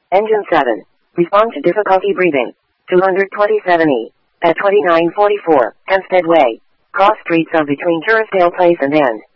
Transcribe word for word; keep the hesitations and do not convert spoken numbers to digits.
Engine seven. Respond to difficulty breathing. two twenty-seven E. At twenty-nine forty-four, Hempstead Way. Cross streets of between Turrisdale Place and End.